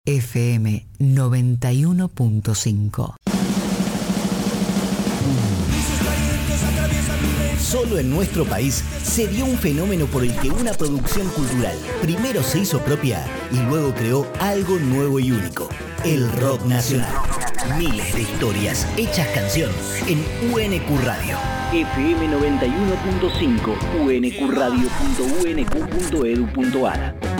FM 91.5. Solo en nuestro país se dio un fenómeno por el que una producción cultural primero se hizo propia y luego creó algo nuevo y único: el rock nacional. Miles de historias hechas canción en UNQ Radio. FM 91.5, unqradio.unq.edu.ar.